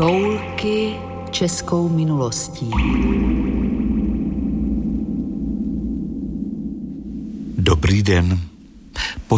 Toulky českou minulostí. Dobrý den. Po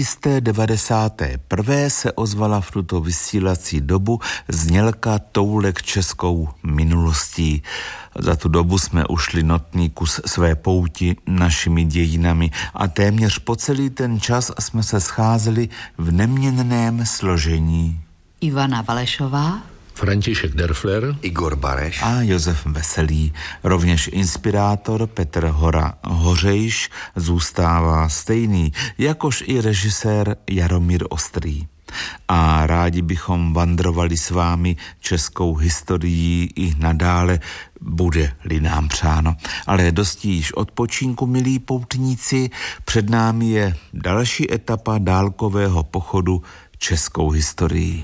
691. se ozvala v tuto vysílací dobu znělka Toulek českou minulostí. Za tu dobu jsme ušli notný kus své pouti našimi dějinami a téměř po celý ten čas jsme se scházeli v neměnném složení. Ivana Valešová, František Derfler, Igor Bareš a Josef Veselý. Rovněž inspirátor Petr Hora Hořejš zůstává stejný, jakož i režisér Jaromír Ostrý. A rádi bychom vandrovali s vámi českou historií i nadále, bude-li nám přáno. Ale dosti již odpočinku, milí poutníci, před námi je další etapa dálkového pochodu českou historií.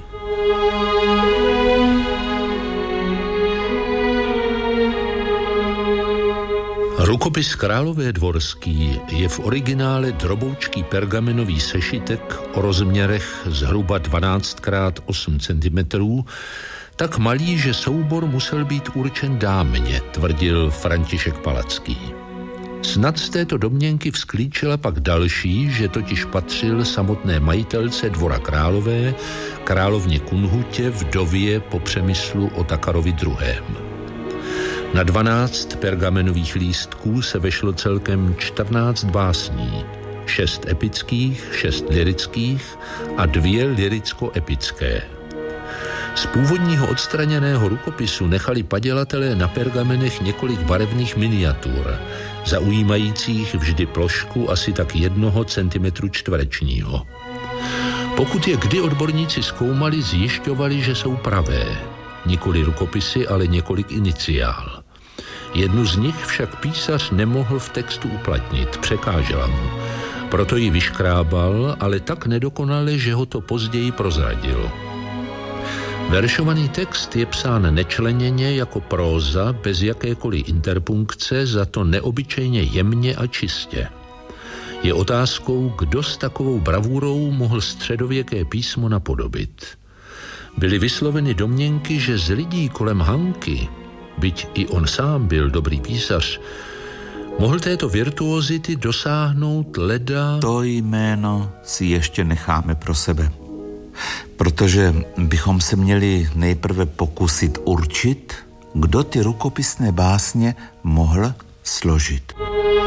Rukopis Králové Dvorský je v originále droboučký pergamenový sešitek o rozměrech zhruba 12x8 cm, tak malý, že soubor musel být určen dámě, tvrdil František Palacký. Snad z této domněnky vzklíčila pak další, že totiž patřil samotné majitelce Dvora Králové, královně Kunhutě, vdově po Přemyslu Otakarovi II. Na 12 pergamenových lístků se vešlo celkem 14 básní, 6 epických, 6 lyrických a 2 lyricko-epické. Z původního odstraněného rukopisu nechali padělatelé na pergamenech několik barevných miniatur, zaujímajících vždy plošku asi tak 1 centimetru čtverečního. Pokud je kdy odborníci zkoumali, zjišťovali, že jsou pravé. Nikoli rukopisy, ale několik iniciál. Jednu z nich však písař nemohl v textu uplatnit, překážela mu. Proto ji vyškrábal, ale tak nedokonale, že ho to později prozradilo. Veršovaný text je psán nečleněně jako próza, bez jakékoliv interpunkce, za to neobyčejně jemně a čistě. Je otázkou, kdo s takovou bravurou mohl středověké písmo napodobit. Byly vysloveny domněnky, že z lidí kolem Hanky, byť i on sám byl dobrý písař, mohl této virtuozity dosáhnout leda... To jméno si ještě necháme pro sebe, protože bychom se měli nejprve pokusit určit, kdo ty rukopisné básně mohl složit.